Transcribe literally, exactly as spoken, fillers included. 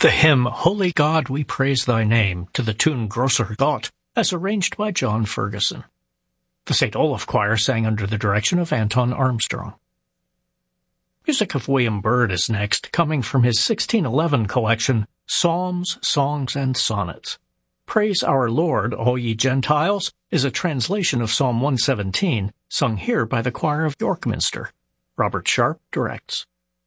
The hymn Holy God, We Praise Thy Name, to the tune Grosser Gott, as arranged by John Ferguson. The Saint Olaf Choir sang under the direction of Anton Armstrong. Music of William Byrd is next, coming from his sixteen eleven collection, Psalms, Songs, and Sonnets. Praise Our Lord, All Ye Gentiles, is a translation of Psalm one seventeen, sung here by the choir of York Minster. Robert Sharp directs.